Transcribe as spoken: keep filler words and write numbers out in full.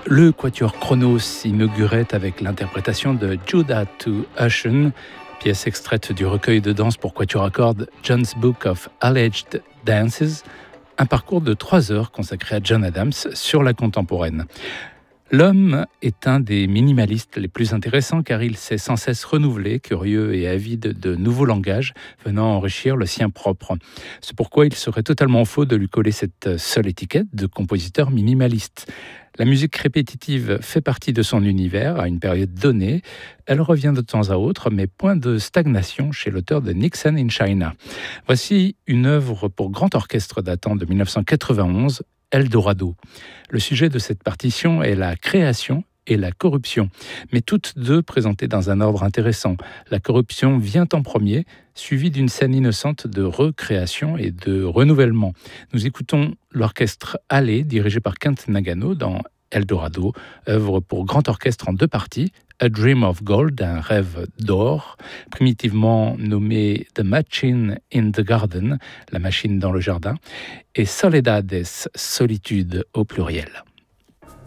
Le Quatuor Chronos inaugurait avec l'interprétation de Judah to Ocean, pièce extraite du recueil de danse pour quatuor à cordes John's Book of Alleged Dances, un parcours de trois heures consacré à John Adams sur la contemporaine. L'homme est un des minimalistes les plus intéressants car il s'est sans cesse renouvelé, curieux et avide de nouveaux langages venant enrichir le sien propre. C'est pourquoi il serait totalement faux de lui coller cette seule étiquette de compositeur minimaliste. La musique répétitive fait partie de son univers à une période donnée. Elle revient de temps à autre, mais point de stagnation chez l'auteur de Nixon in China. Voici une œuvre pour grand orchestre datant de dix-neuf cent quatre-vingt-onze, Eldorado. Le sujet de cette partition est la création et la corruption, mais toutes deux présentées dans un ordre intéressant. La corruption vient en premier, suivie d'une scène innocente de recréation et de renouvellement. Nous écoutons l'orchestre Hallé, dirigé par Kent Nagano, dans Eldorado, œuvre pour grand orchestre en deux parties, A Dream of Gold, un rêve d'or, primitivement nommé The Machine in the Garden, la machine dans le jardin, et Soledades, solitude au pluriel.